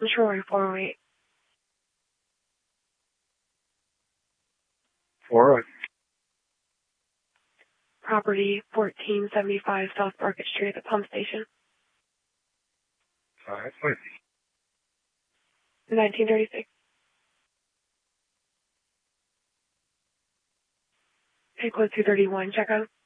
Troy 408. 408. Property 1475 South Market Street at the pump station. 520. 1936. Pay code 231, check out.